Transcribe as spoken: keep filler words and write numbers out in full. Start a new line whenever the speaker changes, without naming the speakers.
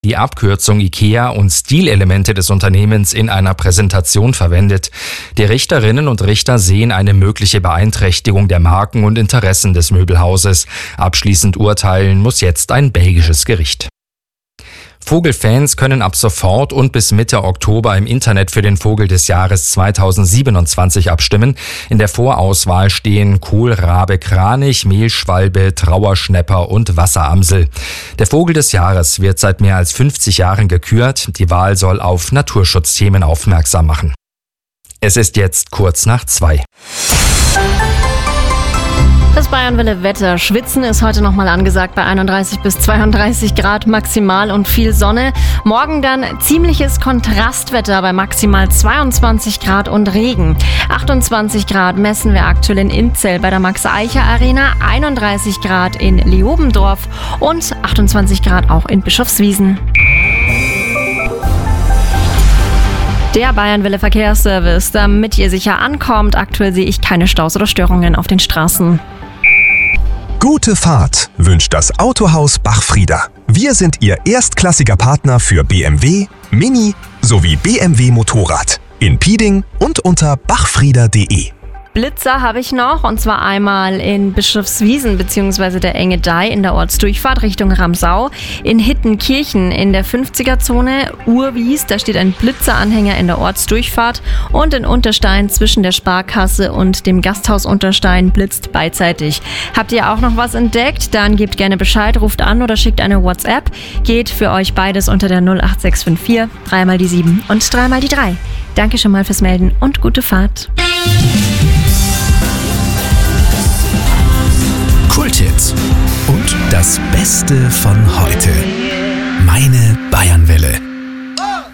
die Abkürzung IKEA und Stilelemente des Unternehmens in einer Präsentation verwendet. Die Richterinnen und Richter sehen eine mögliche Beeinträchtigung der Marken und Interessen des Möbelhauses. Abschließend urteilen muss jetzt ein belgisches Gericht. Vogelfans können ab sofort und bis Mitte Oktober im Internet für den Vogel des Jahres zweitausendsiebenundzwanzig abstimmen. In der Vorauswahl stehen Kohlrabe, Kranich, Mehlschwalbe, Trauerschnäpper und Wasseramsel. Der Vogel des Jahres wird seit mehr als fünfzig Jahren gekürt. Die Wahl soll auf Naturschutzthemen aufmerksam machen. Es ist jetzt kurz nach zwei.
Das Bayernwelle Wetter. Schwitzen ist heute nochmal angesagt bei einunddreißig bis zweiunddreißig Grad maximal und viel Sonne. Morgen dann ziemliches Kontrastwetter bei maximal zweiundzwanzig Grad und Regen. achtundzwanzig Grad messen wir aktuell in Inzell bei der Max-Eicher-Arena, einunddreißig Grad in Leobendorf und achtundzwanzig Grad auch in Bischofswiesen. Der Bayernwelle Verkehrsservice, damit ihr sicher ankommt. Aktuell sehe ich keine Staus oder Störungen auf den Straßen.
Gute Fahrt wünscht das Autohaus Bachfrieder. Wir sind Ihr erstklassiger Partner für B M W, Mini sowie B M W Motorrad. In Pieding und unter bachfrieder punkt de.
Blitzer habe ich noch, und zwar einmal in Bischofswiesen bzw. der Engadei in der Ortsdurchfahrt Richtung Ramsau, in Hittenkirchen in der fünfziger-Zone, Urwies, da steht ein Blitzeranhänger in der Ortsdurchfahrt, und in Unterstein zwischen der Sparkasse und dem Gasthaus Unterstein blitzt beidseitig. Habt ihr auch noch was entdeckt? Dann gebt gerne Bescheid, ruft an oder schickt eine WhatsApp. Geht für euch beides unter der null acht sechs fünf vier, dreimal die sieben und dreimal die drei. Danke schon mal fürs Melden und gute Fahrt.
Kulthits und das Beste von heute. Meine Bayern